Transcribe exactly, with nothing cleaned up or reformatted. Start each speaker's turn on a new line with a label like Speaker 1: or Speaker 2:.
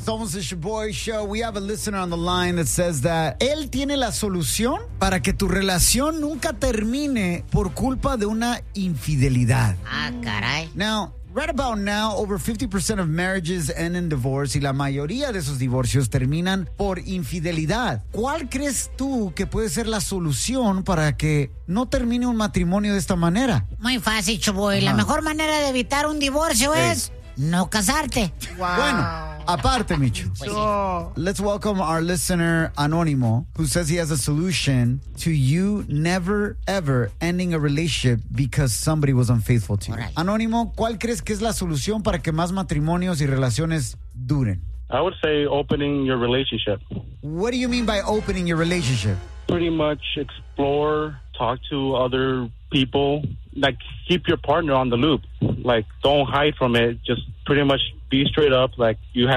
Speaker 1: Somos el Shaboy Show. We have a listener on the line that says that él tiene la solución para que tu relación nunca termine por culpa de una infidelidad.
Speaker 2: Ah, caray.
Speaker 1: Now, right about now, over fifty percent of marriages end in divorce y la mayoría de esos divorcios terminan por infidelidad. ¿Cuál crees tú que puede ser la solución para que no termine un matrimonio de esta manera?
Speaker 2: Muy fácil, Choboy. La
Speaker 1: Ajá.
Speaker 2: mejor manera de evitar un divorcio
Speaker 1: Ey.
Speaker 2: es no casarte.
Speaker 3: Wow.
Speaker 1: Bueno, aparte, Michu.
Speaker 2: Pues sí.
Speaker 3: Oh.
Speaker 1: Let's welcome our listener, Anónimo, who says he has a solution to you never, ever ending a relationship because somebody was unfaithful to you.
Speaker 2: Alright.
Speaker 1: Anónimo, ¿cuál crees que es la solución para que más matrimonios y relaciones duren?
Speaker 4: I would say opening your relationship.
Speaker 1: What do you mean by opening your relationship?
Speaker 4: Pretty much explore, talk to other people, like keep your partner on the loop. Like don't hide from it. Just pretty much be straight up. Like you have